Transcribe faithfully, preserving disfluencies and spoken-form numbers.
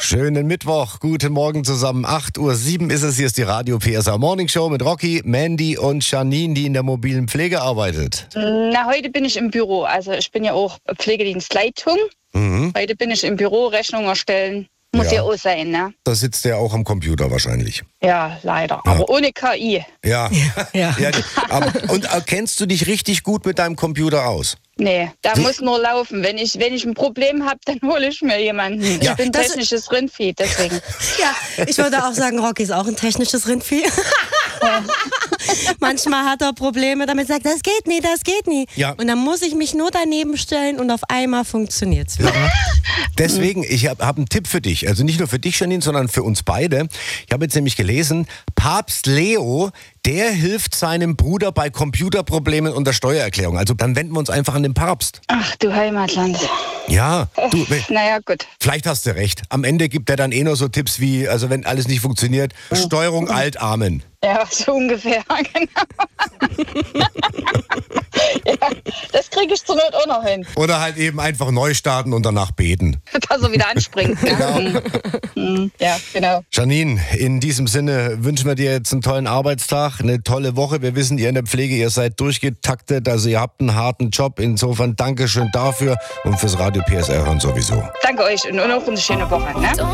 Schönen Mittwoch, guten Morgen zusammen. acht Uhr sieben ist es, hier ist die Radio P S A Morning Show mit Rocky, Mandy und Janine, die in der mobilen Pflege arbeitet. Na, heute bin ich im Büro. Also ich bin ja auch Pflegedienstleitung. Mhm. Heute bin ich im Büro, Rechnung erstellen. Muss ja, Ja. auch sein, ne? Da sitzt der auch am Computer wahrscheinlich. Ja, leider. Ja. Aber ohne K I. Ja. Ja. ja. Aber, und kennst du dich richtig gut mit deinem Computer aus? Nee, da Sie- muss nur laufen. Wenn ich, wenn ich ein Problem habe, dann hole ich mir jemanden. Ja. Ich bin Das- technisches Rindvieh, deswegen. Ja, ich würde auch sagen, Rocky ist auch ein technisches Rindvieh. Manchmal hat er Probleme damit, sagt, das geht nie, das geht nie. Ja. Und dann muss ich mich nur daneben stellen und auf einmal funktioniert es wieder. Deswegen, ich habe hab einen Tipp für dich. Also nicht nur für dich, Janine, sondern für uns beide. Ich habe jetzt nämlich gelesen, Papst Leo, der hilft seinem Bruder bei Computerproblemen und der Steuererklärung. Also dann wenden wir uns einfach an den Papst. Ach, du Heimatland. Ja, du, Naja, gut. vielleicht hast du recht. Am Ende gibt er dann eh nur so Tipps wie, also wenn alles nicht funktioniert, Steuerung Alt, Amen. Ja, so ungefähr, genau. Ja, das kriege ich zur Not auch noch hin, Oder halt eben einfach neu starten und danach beten. dass er wieder anspringt. Ne? Genau. Mhm. Ja, genau. Janine, in diesem Sinne wünschen wir dir jetzt einen tollen Arbeitstag, eine tolle Woche. Wir wissen, ihr in der Pflege, ihr seid durchgetaktet, also ihr habt einen harten Job. Insofern Dankeschön dafür und fürs Radio P S R hören sowieso. Danke euch und noch eine schöne Woche. Ne?